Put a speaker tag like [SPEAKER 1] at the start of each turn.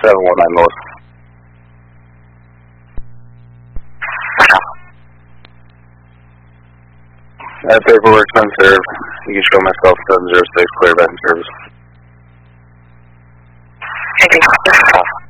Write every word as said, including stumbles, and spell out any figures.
[SPEAKER 1] seven one nine north. That paperwork's been served. You can show myself seven zero six, clear back in service.
[SPEAKER 2] Thank you.